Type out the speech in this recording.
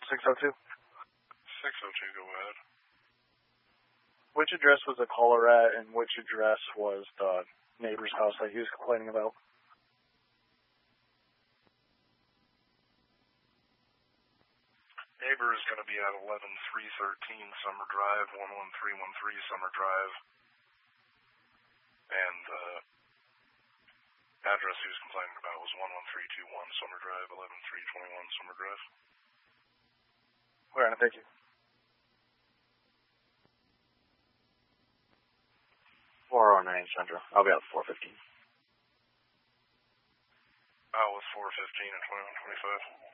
602. 602, go ahead. Which address was the caller at, and which address was the neighbor's house that he was complaining about? Neighbor is going to be at 11313 Summer Drive, 11313 Summer Drive. And the address he was complaining about was 11321 Summer Drive, 11321 Summer Drive. All right, thank you. Central. I'll be out at 4:15. Out with 4:15 and 21:25.